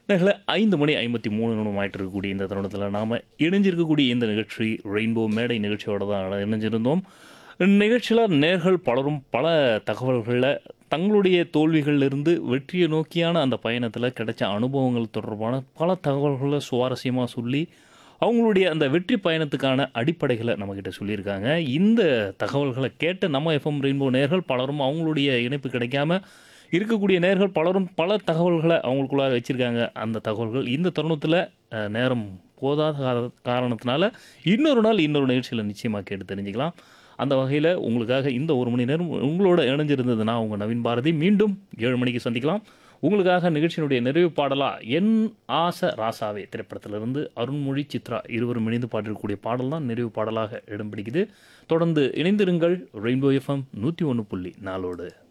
நேர்களே 5:53 ஆயிட்டு இருக்கக்கூடிய இந்த தருணத்தில் நாம் இணைஞ்சிருக்கக்கூடிய இந்த நிகழ்ச்சி ரெயின்போ மேடை நிகழ்ச்சியோட தான் இணைஞ்சிருந்தோம். நிகழ்ச்சியில் நேர்கள் பலரும் பல தகவல்களில் தங்களுடைய தோல்விகளிலிருந்து வெற்றியை நோக்கியான அந்த பயணத்தில் கிடைச்ச அனுபவங்கள் தொடர்பான பல தகவல்களை சுவாரஸ்யமாக சொல்லி அவங்களுடைய அந்த வெற்றி பயணத்துக்கான அடிப்படைகளை நம்மக்கிட்ட சொல்லியிருக்காங்க. இந்த தகவல்களை கேட்ட நம்ம எஃப்எம் ரெயின்போ நேர்கள் பலரும் அவங்களுடைய இணைப்பு கிடைக்காம இருக்கக்கூடிய நேர்கள் பலரும் பல தகவல்களை அவங்களுக்குள்ளார வச்சுருக்காங்க. அந்த தகவல்கள் இந்த தருணத்தில் நேரம் போதாத காரணத்தினால இன்னொரு நாள் இன்னொரு நிகழ்ச்சியில் நிச்சயமாக கேட்டு தெரிஞ்சுக்கலாம். அந்த வகையில் உங்களுக்காக இந்த ஒரு மணி நேரம் உங்களோட இணைஞ்சிருந்தது நான் உங்கள் நவீன் பாரதி. மீண்டும் 7 மணிக்கு சந்திக்கலாம். உங்களுக்காக நிகழ்ச்சியினுடைய நிறைவு பாடலாக என் ஆசை ராசாவே திரைப்படத்திலிருந்து அருண்மொழி சித்ரா இருவரும் இணைந்து பாடிருக்கக்கூடிய பாடல் தான் நிறைவு பாடலாக இடம் பிடிக்குது. தொடர்ந்து இணைந்திருங்கள் ரெயின்போ எஃப்எம் 101.4.